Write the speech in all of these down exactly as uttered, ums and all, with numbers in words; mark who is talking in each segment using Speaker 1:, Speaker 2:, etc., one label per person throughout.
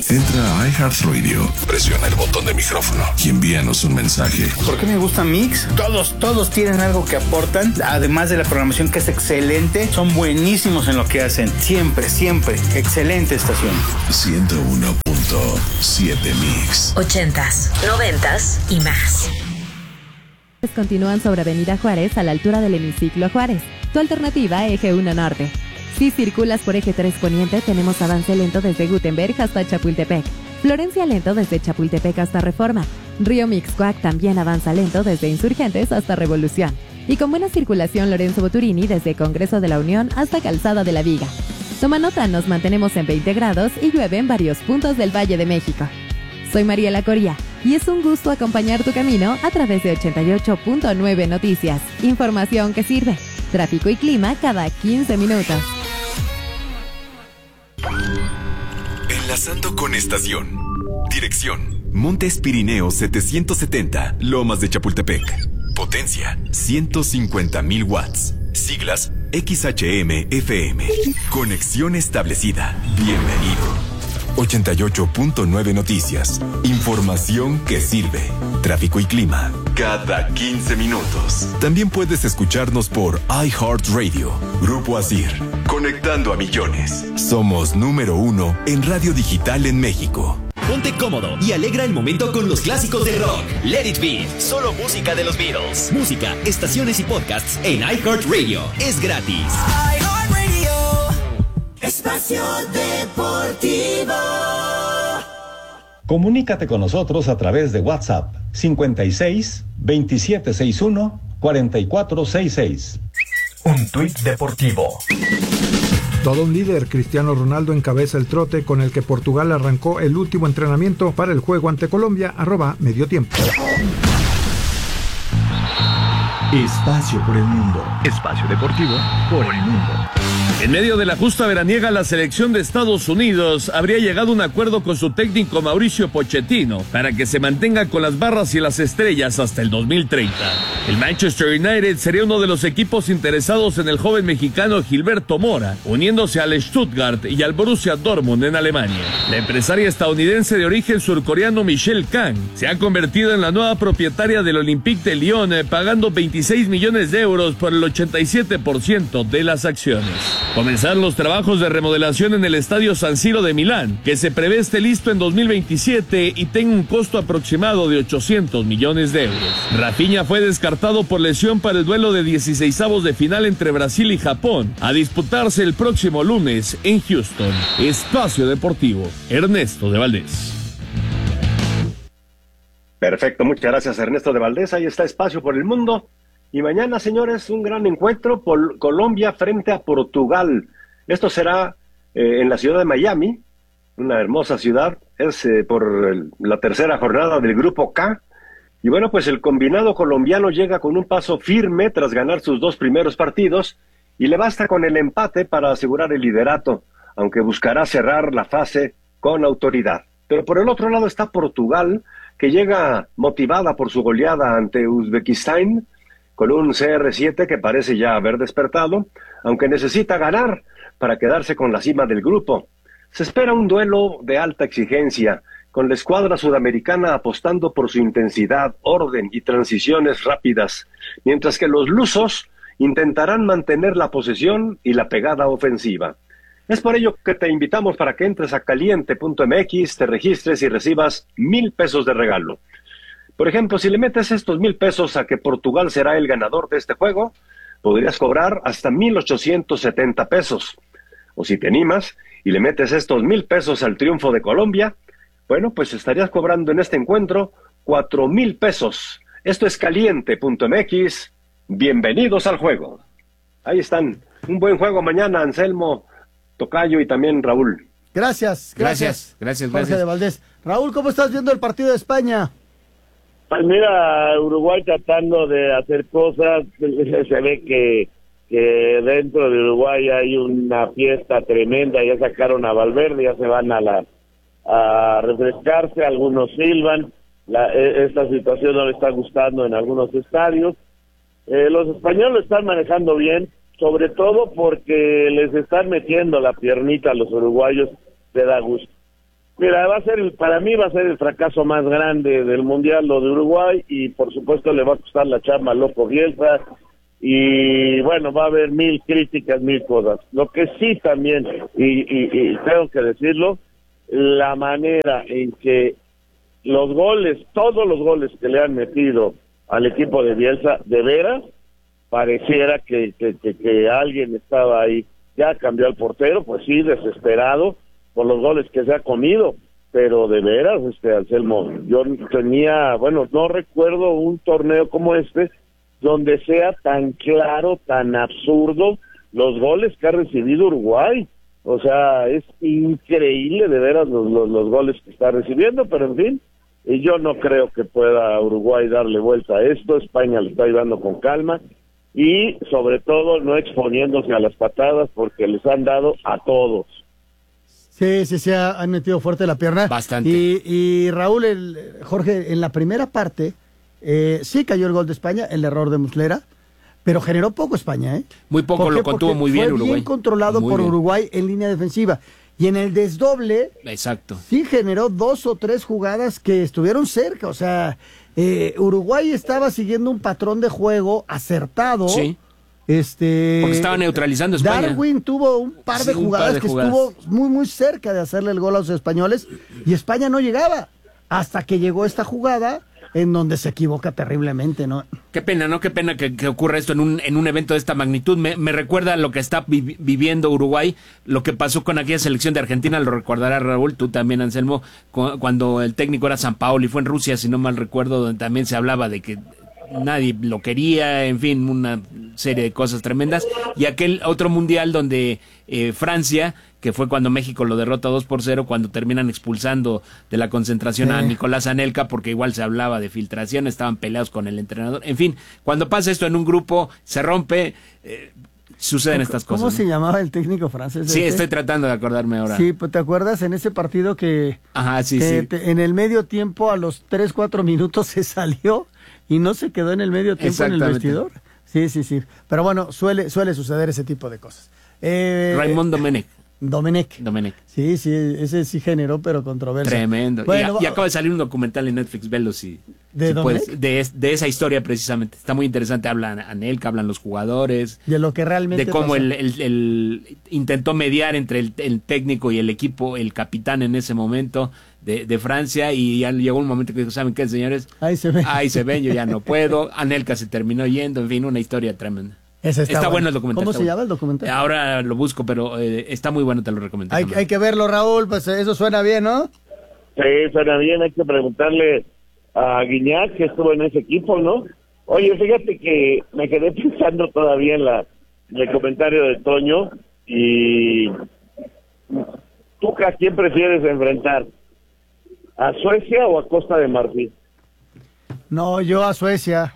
Speaker 1: Entra a iHeartRadio, presiona el botón de micrófono y envíanos un mensaje.
Speaker 2: ¿Por qué me gusta Mix? Todos, todos tienen algo que aportan, además de la programación que es excelente, son buenísimos en lo que hacen. Siempre, siempre. Excelente estación.
Speaker 1: ciento uno punto siete Mix.
Speaker 3: Ochentas, noventas y más.
Speaker 4: Continúan sobre Avenida Juárez a la altura del hemiciclo Juárez. Tu alternativa, Eje uno Norte. Si circulas por Eje tres Poniente, tenemos avance lento desde Gutenberg hasta Chapultepec. Florencia lento desde Chapultepec hasta Reforma. Río Mixcoac también avanza lento desde Insurgentes hasta Revolución. Y con buena circulación Lorenzo Boturini desde Congreso de la Unión hasta Calzada de la Viga. Toma nota, nos mantenemos en veinte grados y llueve en varios puntos del Valle de México. Soy Mariela Coria y es un gusto acompañar tu camino a través de ochenta y ocho punto nueve Noticias. Información que sirve. Tráfico y clima cada quince minutos.
Speaker 5: Enlazando con estación. Dirección: Montes Pirineos setecientos setenta, Lomas de Chapultepec. Potencia: ciento cincuenta mil watts. Siglas: X H M F M. Conexión establecida. Bienvenido. ochenta y ocho punto nueve Noticias. Información que sirve. Tráfico y clima cada quince minutos. También puedes escucharnos por iHeartRadio. Grupo Asir. Conectando a millones. Somos número uno en radio digital en México.
Speaker 6: Ponte cómodo y alegra el momento con los clásicos de rock. Let It Be, solo música de los Beatles. Música, estaciones y podcasts en iHeartRadio. Es gratis.
Speaker 7: iHeartRadio, Espacio Deportivo.
Speaker 8: Comunícate con nosotros a través de WhatsApp cincuenta y seis, veintisiete sesenta y uno, cuarenta y cuatro sesenta y seis.
Speaker 9: Un tuit deportivo. Todo un líder, Cristiano Ronaldo encabeza el trote con el que Portugal arrancó el último entrenamiento para el juego ante Colombia, arroba medio tiempo.
Speaker 10: Espacio por el mundo. Espacio deportivo por el mundo.
Speaker 11: En medio de la justa veraniega, la selección de Estados Unidos habría llegado a un acuerdo con su técnico Mauricio Pochettino para que se mantenga con las barras y las estrellas hasta el dos mil treinta. El Manchester United sería uno de los equipos interesados en el joven mexicano Gilberto Mora, uniéndose al Stuttgart y al Borussia Dortmund en Alemania. La empresaria estadounidense de origen surcoreano Michelle Kang se ha convertido en la nueva propietaria del Olympique de Lyon, pagando veintiséis millones de euros por el ochenta y siete por ciento de las acciones. Comenzaron los trabajos de remodelación en el Estadio San Siro de Milán, que se prevé esté listo en dos mil veintisiete y tenga un costo aproximado de ochocientos millones de euros. Rafinha fue descartado por lesión para el duelo de dieciseisavos de final entre Brasil y Japón, a disputarse el próximo lunes en Houston. Espacio Deportivo, Ernesto de Valdés.
Speaker 12: Perfecto, muchas gracias Ernesto de Valdés. Ahí está Espacio por el Mundo. Y mañana, señores, un gran encuentro por Colombia frente a Portugal. Esto será eh, en la ciudad de Miami, una hermosa ciudad. Es eh, por el, la tercera jornada del Grupo K. Y bueno, pues el combinado colombiano llega con un paso firme tras ganar sus dos primeros partidos y le basta con el empate para asegurar el liderato, aunque buscará cerrar la fase con autoridad. Pero por el otro lado está Portugal, que llega motivada por su goleada ante Uzbekistán, con un C R siete que parece ya haber despertado, aunque necesita ganar para quedarse con la cima del grupo. Se espera un duelo de alta exigencia, con la escuadra sudamericana apostando por su intensidad, orden y transiciones rápidas, mientras que los lusos intentarán mantener la posesión y la pegada ofensiva. Es por ello que te invitamos para que entres a caliente punto m x, te registres y recibas mil pesos de regalo. Por ejemplo, si le metes estos mil pesos a que Portugal será el ganador de este juego, podrías cobrar hasta mil ochocientos setenta pesos. O si te animas y le metes estos mil pesos al triunfo de Colombia, bueno, pues estarías cobrando en este encuentro cuatro mil pesos. Esto es caliente punto m x. Bienvenidos al juego. Ahí están. Un buen juego mañana, Anselmo, Tocayo y también Raúl.
Speaker 13: Gracias, gracias.
Speaker 14: Gracias, gracias.
Speaker 13: Jorge de Valdés. Raúl, ¿cómo estás viendo el partido de España?
Speaker 15: Pues mira, Uruguay tratando de hacer cosas, se ve que, que dentro de Uruguay hay una fiesta tremenda, ya sacaron a Valverde, ya se van a la a refrescarse, algunos silban, la, esta situación no le está gustando en algunos estadios. Eh, los españoles lo están manejando bien, sobre todo porque les están metiendo la piernita a los uruguayos, te da gusto. Mira, va a ser, el, para mí va a ser el fracaso más grande del Mundial lo de Uruguay, y por supuesto le va a costar la chamba al loco Bielsa, y bueno, va a haber mil críticas, mil cosas. Lo que sí también, y, y, y tengo que decirlo, la manera en que los goles, todos los goles que le han metido al equipo de Bielsa, de veras, pareciera que, que, que, que alguien estaba ahí. Ya cambió al portero, pues sí, desesperado por los goles que se ha comido, pero de veras, este Anselmo, yo tenía, bueno, no recuerdo un torneo como este donde sea tan claro, tan absurdo los goles que ha recibido Uruguay. O sea, es increíble de veras los, los, los goles que está recibiendo, pero en fin, y yo no creo que pueda Uruguay darle vuelta a esto. España le está ayudando con calma y sobre todo no exponiéndose a las patadas, porque les han dado a todos.
Speaker 13: Sí, sí, sí, han metido fuerte la pierna.
Speaker 14: Bastante.
Speaker 13: Y, y Raúl, el, Jorge, en la primera parte, eh, sí cayó el gol de España, el error de Muslera, pero generó poco España, ¿eh?
Speaker 14: Muy poco, lo contuvo muy bien Uruguay.
Speaker 13: Fue bien controlado
Speaker 14: muy
Speaker 13: por
Speaker 14: bien.
Speaker 13: Uruguay en línea defensiva. Y en el desdoble,
Speaker 14: exacto,
Speaker 13: sí generó dos o tres jugadas que estuvieron cerca. O sea, eh, Uruguay estaba siguiendo un patrón de juego acertado.
Speaker 14: Sí.
Speaker 13: Este,
Speaker 14: porque estaba neutralizando a España.
Speaker 13: Darwin tuvo un par de
Speaker 14: sí,
Speaker 13: jugadas
Speaker 14: par de
Speaker 13: que
Speaker 14: jugadas.
Speaker 13: estuvo muy muy cerca de hacerle el gol a los españoles y España no llegaba hasta que llegó esta jugada en donde se equivoca terriblemente, ¿no?
Speaker 14: Qué pena, ¿no? Qué pena que, que ocurra esto en un en un evento de esta magnitud. Me, me recuerda lo que está vi, viviendo Uruguay, lo que pasó con aquella selección de Argentina, lo recordará Raúl, tú también, Anselmo, cu cuando el técnico era Sampaoli, fue en Rusia, si no mal recuerdo, donde también se hablaba de que nadie lo quería, en fin, una serie de cosas tremendas. Y aquel otro mundial donde eh, Francia, que fue cuando México lo derrota dos por cero, cuando terminan expulsando de la concentración sí. a Nicolás Anelka, porque igual se hablaba de filtración, estaban peleados con el entrenador. En fin, cuando pasa esto en un grupo, se rompe, eh, suceden estas cosas.
Speaker 13: ¿Cómo
Speaker 14: ¿no?
Speaker 13: se llamaba el técnico francés?
Speaker 14: Sí,
Speaker 13: este?
Speaker 14: estoy tratando de acordarme ahora.
Speaker 13: Sí, pues ¿te acuerdas en ese partido que,
Speaker 14: Ajá, sí,
Speaker 13: que
Speaker 14: sí.
Speaker 13: Te, en el medio tiempo a los tres, cuatro minutos se salió y no se quedó en el medio tiempo en el vestidor? Sí, sí, sí. Pero bueno, suele suele suceder ese tipo de cosas. Eh,
Speaker 14: Raymond Domenech.
Speaker 13: Domenech.
Speaker 14: Domenech.
Speaker 13: Sí, sí, ese sí generó, pero controversia.
Speaker 14: Tremendo.
Speaker 13: Bueno,
Speaker 14: y, y acaba de salir un documental en Netflix, velo si,
Speaker 13: ¿De
Speaker 14: si
Speaker 13: Domenech?
Speaker 14: puedes, de, de esa historia precisamente. Está muy interesante, hablan Anelka, hablan los jugadores.
Speaker 13: De lo que realmente
Speaker 14: De cómo
Speaker 13: pasó.
Speaker 14: el, el, el intentó mediar entre el, el técnico y el equipo, el capitán en ese momento de, de Francia, y ya llegó un momento que dijo, ¿saben qué, señores?
Speaker 13: Ahí se ven.
Speaker 14: Ahí se ven, yo ya no puedo. Anelka se terminó yendo, en fin, una historia tremenda.
Speaker 13: Ese está,
Speaker 14: está bueno.
Speaker 13: bueno
Speaker 14: el documental.
Speaker 13: ¿Cómo se
Speaker 14: bueno.
Speaker 13: llama el documental?
Speaker 14: Ahora lo busco, pero eh, está muy bueno, te lo recomiendo.
Speaker 13: Hay, hay que verlo, Raúl, pues eso suena bien, ¿no?
Speaker 15: Sí, suena bien, hay que preguntarle a Guiñac, que estuvo en ese equipo, ¿no? Oye, fíjate que me quedé pensando todavía en, la, en el comentario de Toño, y ¿tú a quién prefieres enfrentar? ¿A Suecia o a Costa de Marfil?
Speaker 13: No, yo a Suecia.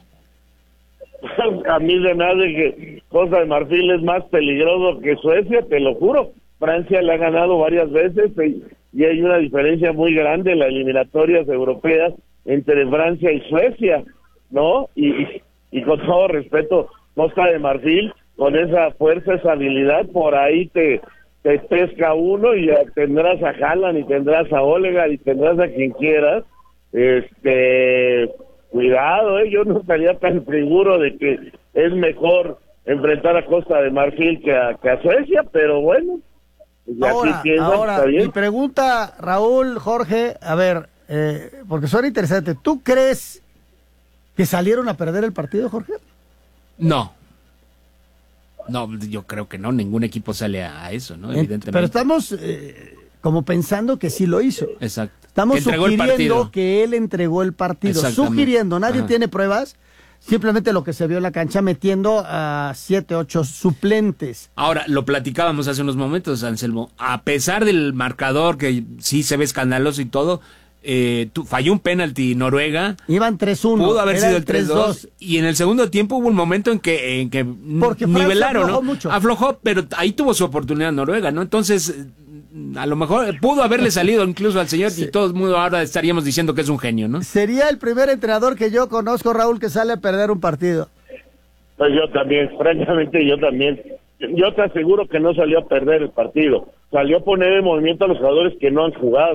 Speaker 15: A mí de nada de que Costa de Marfil es más peligroso que Suecia, te lo juro. Francia le ha ganado varias veces y, y hay una diferencia muy grande en las eliminatorias europeas entre Francia y Suecia, ¿no? Y, y, y con todo respeto, Costa de Marfil, con esa fuerza, esa habilidad, por ahí te, te pesca uno y ya tendrás a Haaland y tendrás a Odegaard y tendrás a quien quieras. Este... Cuidado, eh, yo no estaría tan seguro de que es mejor enfrentar a Costa de Marfil que a, que a Suecia, pero bueno. Pues
Speaker 13: ahora,
Speaker 15: así piensan,
Speaker 13: ahora
Speaker 15: está bien.
Speaker 13: mi pregunta, Raúl, Jorge, a ver, eh, porque suena interesante. ¿Tú crees que salieron a perder el partido, Jorge?
Speaker 14: No. No, yo creo que no, ningún equipo sale a eso, ¿no? Evidentemente.
Speaker 13: Pero estamos eh, como pensando que sí lo hizo.
Speaker 14: Exacto.
Speaker 13: Estamos sugiriendo que él entregó el partido. Sugiriendo, nadie Ajá. tiene pruebas. Simplemente lo que se vio en la cancha metiendo a siete, ocho suplentes.
Speaker 14: Ahora, lo platicábamos hace unos momentos, Anselmo. A pesar del marcador, que sí se ve escandaloso y todo, eh, tu, falló un penalti Noruega.
Speaker 13: Iban tres uno.
Speaker 14: Pudo haber
Speaker 13: Era
Speaker 14: sido el tres dos. Y en el segundo tiempo hubo un momento en que, en que
Speaker 13: Porque
Speaker 14: nivelaron,
Speaker 13: aflojó
Speaker 14: ¿no?
Speaker 13: Mucho.
Speaker 14: Aflojó, pero ahí tuvo su oportunidad Noruega, ¿no? Entonces, a lo mejor pudo haberle salido incluso al señor sí. y todo el mundo ahora estaríamos diciendo que es un genio, ¿no?
Speaker 13: Sería el primer entrenador que yo conozco, Raúl, que sale a perder un partido.
Speaker 15: Pues yo también, francamente yo también. Yo te aseguro que no salió a perder el partido. Salió a poner en movimiento a los jugadores que no han jugado.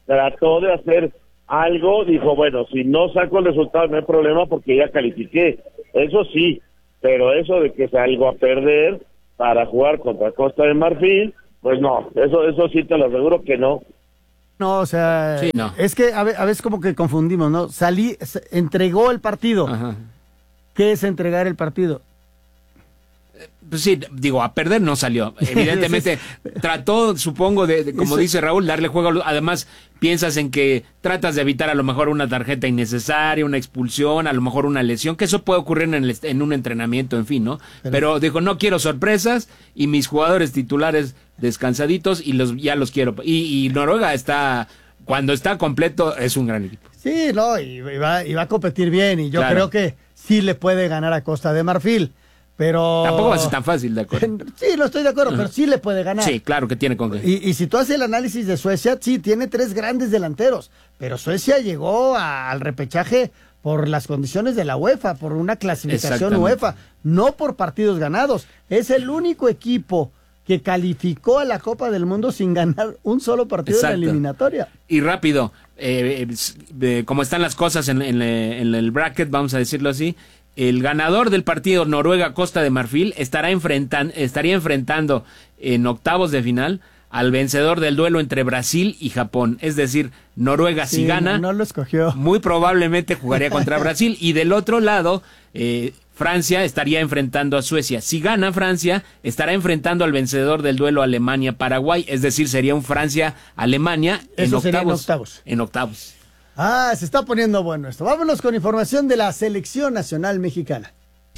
Speaker 15: trató de hacer algo, dijo, bueno, si no saco el resultado no hay problema porque ya califiqué, eso sí, pero eso de que salgo a perder para jugar contra Costa de Marfil, pues no, eso eso sí te lo aseguro que no.
Speaker 13: No, o sea, sí, no. Es que a veces, a veces como que confundimos, ¿no? Salí, entregó el partido. Ajá. ¿Qué es entregar el partido?
Speaker 14: Pues sí, digo, a perder no salió. Evidentemente, trató, supongo, de, de como Eso. dice Raúl, darle juego. Además, piensas en que tratas de evitar a lo mejor una tarjeta innecesaria, una expulsión, a lo mejor una lesión, que eso puede ocurrir en, el, en un entrenamiento, en fin, ¿no? Pero, Pero dijo, no quiero sorpresas y mis jugadores titulares descansaditos y los ya los quiero. Y, y Noruega está, cuando está completo, es un gran equipo.
Speaker 13: Sí, no, y, y, va, y va a competir bien y yo claro. creo que sí le puede ganar a Costa de Marfil. Pero
Speaker 14: tampoco va a ser tan fácil, de acuerdo.
Speaker 13: Sí, no estoy de acuerdo, uh-huh. pero sí le puede ganar.
Speaker 14: Sí, claro que tiene con qué.
Speaker 13: Y, y si tú haces el análisis de Suecia, sí, tiene tres grandes delanteros, pero Suecia llegó a, al repechaje por las condiciones de la UEFA, por una clasificación UEFA, no por partidos ganados. Es el único equipo que calificó a la Copa del Mundo sin ganar un solo partido Exacto. en la eliminatoria.
Speaker 14: Y rápido, eh, eh, como están las cosas en, en, en el bracket, vamos a decirlo así, el ganador del partido Noruega-Costa de Marfil estará enfrentan, estaría enfrentando en octavos de final al vencedor del duelo entre Brasil y Japón. Es decir, Noruega sí, si gana,
Speaker 13: no, no lo escogió.
Speaker 14: Muy probablemente jugaría contra Brasil. Y del otro lado, eh, Francia estaría enfrentando a Suecia. Si gana Francia, estará enfrentando al vencedor del duelo Alemania-Paraguay. Es decir, sería un Francia-Alemania en octavos,
Speaker 13: en octavos.
Speaker 14: En octavos.
Speaker 13: Ah, se está poniendo bueno esto. Vámonos con información de la Selección Nacional Mexicana.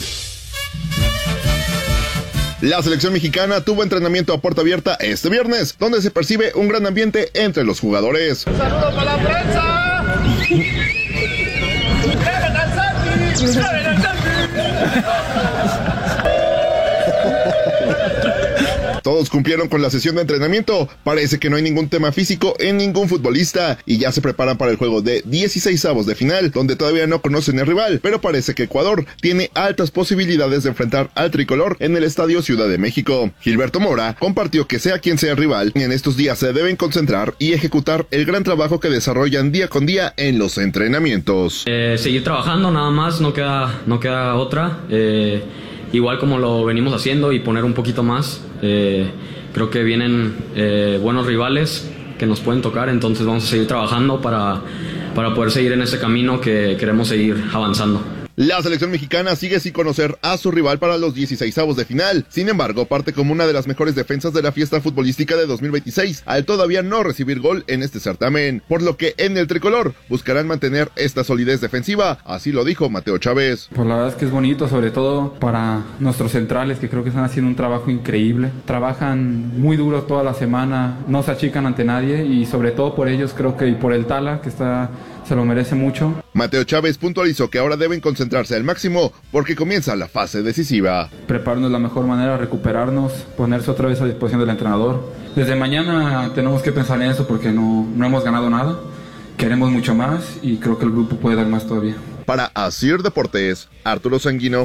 Speaker 16: La selección mexicana tuvo entrenamiento a puerta abierta este viernes, donde se percibe un gran ambiente entre los jugadores.
Speaker 7: ¡Un saludo para la prensa! ¡Deben al Santi! ¡Deben al Santi!
Speaker 16: Todos cumplieron con la sesión de entrenamiento. Parece que no hay ningún tema físico en ningún futbolista y ya se preparan para el juego de dieciseisavos de final, donde todavía no conocen el rival, pero parece que Ecuador tiene altas posibilidades de enfrentar al tricolor en el Estadio Ciudad de México. Gilberto Mora compartió que sea quien sea el rival, en estos días se deben concentrar y ejecutar el gran trabajo que desarrollan día con día en los entrenamientos.
Speaker 17: Eh, seguir trabajando nada más, no queda, no queda otra. Eh... Igual como lo venimos haciendo y poner un poquito más, eh, creo que vienen eh, buenos rivales que nos pueden tocar, entonces vamos a seguir trabajando para, para poder seguir en ese camino que queremos seguir avanzando.
Speaker 16: La selección mexicana sigue sin conocer a su rival para los dieciseisavos de final. Sin embargo, parte como una de las mejores defensas de la fiesta futbolística de dos mil veintiséis, al todavía no recibir gol en este certamen, por lo que en el tricolor buscarán mantener esta solidez defensiva, así lo dijo Mateo Chávez.
Speaker 18: Pues la verdad es que es bonito, sobre todo para nuestros centrales, que creo que están haciendo un trabajo increíble. Trabajan muy duro toda la semana, no se achican ante nadie y sobre todo por ellos creo que y por el Tala, que está... se lo merece mucho.
Speaker 16: Mateo Chávez puntualizó que ahora deben concentrarse al máximo porque comienza la fase decisiva.
Speaker 18: Prepararnos de la mejor manera, recuperarnos, ponerse otra vez a disposición del entrenador. Desde mañana tenemos que pensar en eso porque no, no hemos ganado nada. Queremos mucho más y creo que el grupo puede dar más todavía.
Speaker 16: Para Asir Deportes, Arturo Sanguino.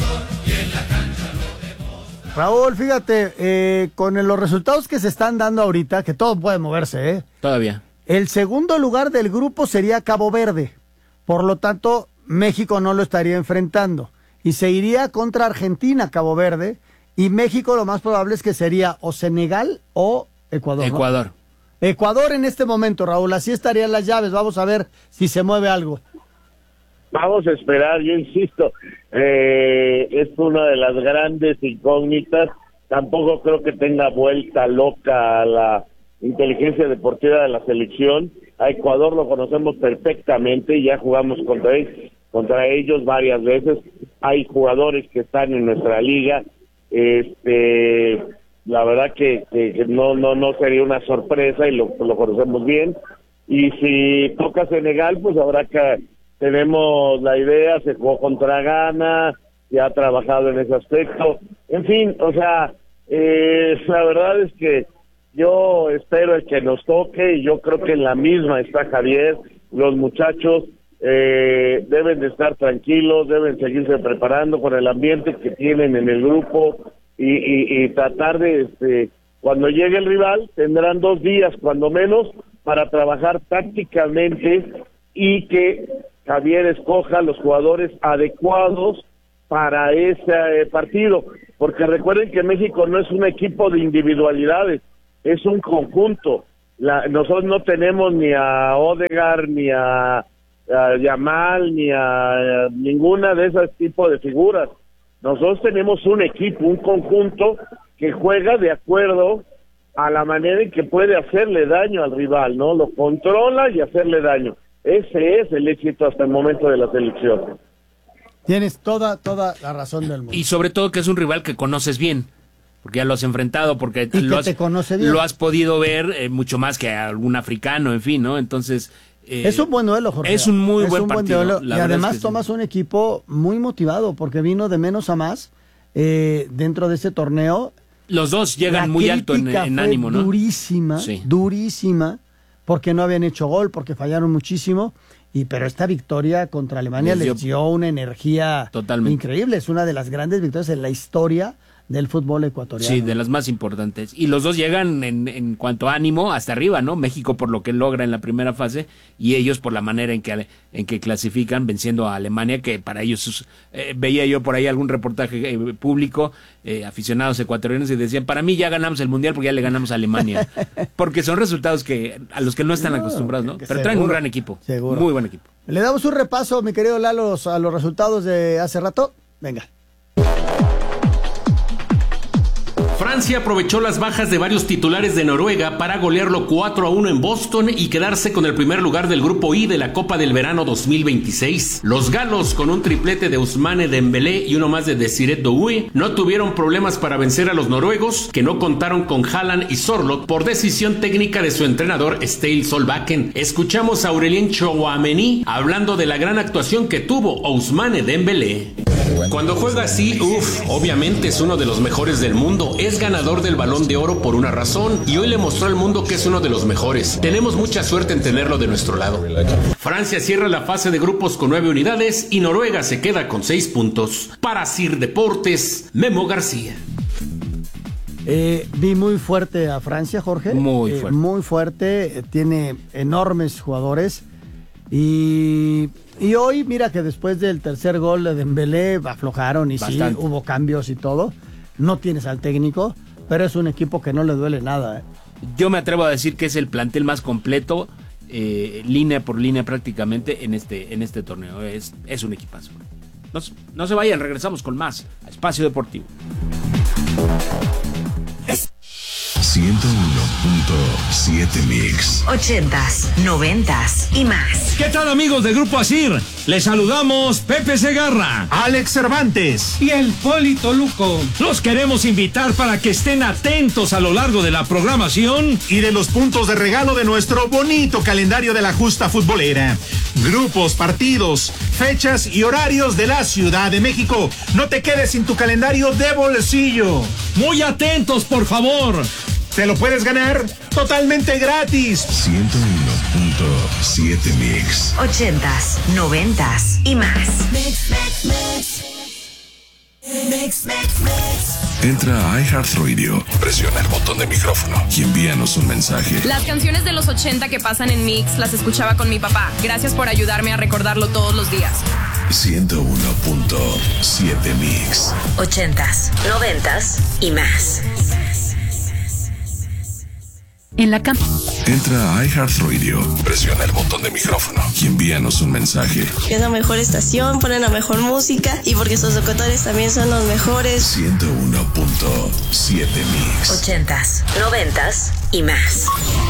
Speaker 13: Raúl, fíjate, eh, con los resultados que se están dando ahorita, que todo puede moverse, ¿eh?
Speaker 14: Todavía.
Speaker 13: El segundo lugar del grupo sería Cabo Verde. Por lo tanto, México no lo estaría enfrentando. Y se iría contra Argentina, Cabo Verde. Y México lo más probable es que sería o Senegal o Ecuador.
Speaker 14: Ecuador.
Speaker 13: ¿no? Ecuador en este momento, Raúl. Así estarían las llaves. Vamos a ver si se mueve algo.
Speaker 15: Vamos a esperar, yo insisto. Eh, es una de las grandes incógnitas. Tampoco creo que tenga vuelta loca a la inteligencia deportiva de la selección. A Ecuador lo conocemos perfectamente, ya jugamos contra ellos, contra ellos varias veces. Hay jugadores que están en nuestra liga. Este, la verdad que, que, que no no no sería una sorpresa y lo, lo conocemos bien. Y si toca Senegal, pues habrá que tenemos la idea, se jugó contra Ghana, ya ha trabajado en ese aspecto. En fin, o sea, eh, la verdad es que yo espero el que nos toque y yo creo que en la misma está Javier. Los muchachos eh, deben de estar tranquilos, deben seguirse preparando con el ambiente que tienen en el grupo y, y, y tratar de, este, cuando llegue el rival, tendrán dos días cuando menos para trabajar tácticamente y que Javier escoja los jugadores adecuados para ese partido, porque recuerden que México no es un equipo de individualidades, es un conjunto. La, nosotros no tenemos ni a Odegaard, ni a, a Yamal, ni a, a ninguna de esos tipos de figuras. Nosotros tenemos un equipo, un conjunto que juega de acuerdo a la manera en que puede hacerle daño al rival, ¿no? Lo controla y hacerle daño. Ese es el éxito hasta el momento de la selección.
Speaker 13: Tienes toda, toda la razón del mundo.
Speaker 14: Y sobre todo que es un rival que conoces bien, porque ya lo has enfrentado, porque
Speaker 13: y
Speaker 14: lo,
Speaker 13: que
Speaker 14: has,
Speaker 13: te conoce bien.
Speaker 14: lo has podido ver eh, mucho más que a algún africano, en fin, ¿no? Entonces... Eh,
Speaker 13: es un buen duelo, Jorge.
Speaker 14: Es un muy
Speaker 13: es
Speaker 14: buen
Speaker 13: un buen
Speaker 14: partido.
Speaker 13: Duelo. Y además
Speaker 14: es que
Speaker 13: tomas
Speaker 14: sí.
Speaker 13: un equipo muy motivado, porque vino de menos a más eh, dentro de este torneo.
Speaker 14: Los dos llegan
Speaker 13: la
Speaker 14: muy alto en, en
Speaker 13: fue
Speaker 14: ánimo, ¿no?
Speaker 13: Durísima,
Speaker 14: sí.
Speaker 13: durísima, porque no habían hecho gol, porque fallaron muchísimo. Y pero esta victoria contra Alemania les, les dio, dio una energía totalmente increíble. Es una de las grandes victorias en la historia del fútbol ecuatoriano.
Speaker 14: Sí, de las más importantes. Y los dos llegan en, en cuanto a ánimo hasta arriba, ¿no? México por lo que logra en la primera fase y ellos por la manera en que en que clasifican venciendo a Alemania, que para ellos eh, veía yo por ahí algún reportaje eh, público, eh, aficionados ecuatorianos y decían, para mí ya ganamos el Mundial porque ya le ganamos a Alemania. Porque son resultados que a los que no están no, acostumbrados, ¿no? Pero seguro, traen un gran equipo.
Speaker 13: Seguro.
Speaker 14: Muy buen equipo.
Speaker 13: Le damos un repaso, mi querido Lalo, a los resultados de hace rato. Venga.
Speaker 19: Francia aprovechó las bajas de varios titulares de Noruega para golearlo cuatro a uno en Boston y quedarse con el primer lugar del grupo I de la Copa del Verano dos mil veintiséis. Los galos, con un triplete de Ousmane Dembélé y uno más de Desiré Doué, no tuvieron problemas para vencer a los noruegos, que no contaron con Haaland y Sorloth por decisión técnica de su entrenador Ståle Solbakken. Escuchamos a Aurelien Tchouaméni hablando de la gran actuación que tuvo Ousmane Dembélé. Cuando juega así, uff, obviamente es uno de los mejores del mundo. Es ganador del Balón de Oro por una razón y hoy le mostró al mundo que es uno de los mejores. Tenemos mucha suerte en tenerlo de nuestro lado. Francia cierra la fase de grupos con nueve unidades y Noruega se queda con seis puntos. Para Sir Deportes, Memo García.
Speaker 13: Eh, vi muy fuerte a Francia, Jorge.
Speaker 14: Muy fuerte.
Speaker 13: Eh, muy fuerte. Eh, tiene enormes jugadores. Y, y hoy, mira que después del tercer gol de Dembélé aflojaron y Bastante. sí, hubo cambios y todo. No tienes al técnico, pero es un equipo que no le duele nada. ¿eh?
Speaker 14: Yo me atrevo a decir que es el plantel más completo, eh, línea por línea prácticamente en este, en este torneo. Es, es un equipazo. No, no se vayan, regresamos con más a Espacio Deportivo.
Speaker 1: ciento uno punto siete Mix.
Speaker 3: Ochentas, noventas y más.
Speaker 20: ¿Qué tal, amigos de Grupo Asir? Les saludamos Pepe Segarra, Alex Cervantes y el Polito Luco. Los queremos invitar para que estén atentos a lo largo de la programación y de los puntos de regalo de nuestro bonito calendario de la justa futbolera. Grupos, partidos, fechas y horarios de la Ciudad de México. No te quedes sin tu calendario de bolsillo. Muy atentos, por favor. Te lo puedes ganar totalmente gratis.
Speaker 1: ciento uno punto siete Mix.
Speaker 3: Ochentas, noventas y más. Mix, mix, mix. Mix, mix, mix.
Speaker 1: Entra a iHeartRadio, presiona el botón de micrófono y envíanos un mensaje.
Speaker 21: Las canciones de los ochenta que pasan en Mix las escuchaba con mi papá. Gracias por ayudarme a recordarlo todos los días.
Speaker 1: ciento uno punto siete Mix.
Speaker 3: Ochentas, noventas y más.
Speaker 4: En la cama.
Speaker 1: Entra a iHeartRadio, presiona el botón de micrófono y envíanos un mensaje.
Speaker 22: Es la mejor estación, ponen la mejor música y porque sus locutores también son los mejores.
Speaker 1: ciento uno punto siete Mix.
Speaker 3: Ochentas, noventas y más.